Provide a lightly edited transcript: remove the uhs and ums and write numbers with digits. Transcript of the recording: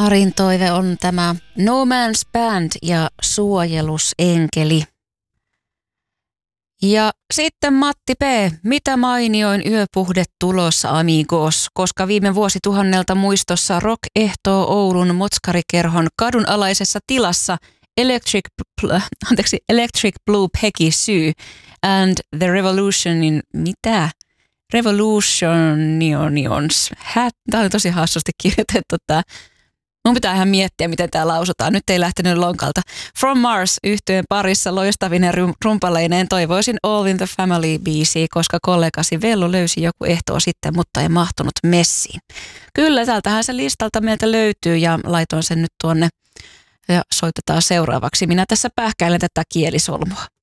Arin toive on tämä No Man's Band ja Suojelusenkeli. Ja sitten Matti P. Mitä mainioin yöpuhde tulossa amigos, koska viime vuosituhannelta muistossa rock-ehtoo Oulun Motskarikerhon kadunalaisessa tilassa Electric Blue Peggy Sue and the Revolutionions. Tämä on tosi hassusti kirjoitettu tämä. Mun pitää ihan miettiä, miten tämä lausutaan. Nyt ei lähtenyt lonkalta. From Mars -yhtyeen parissa loistavinen rumpaleineen toivoisin All in the Family -biisiä, koska kollegasi Vellu löysi joku ehtoo sitten, mutta ei mahtunut messiin. Kyllä, täältähän se listalta meiltä löytyy ja laitoin sen nyt tuonne ja soitetaan seuraavaksi. Minä tässä pähkäilen tätä kielisolmua.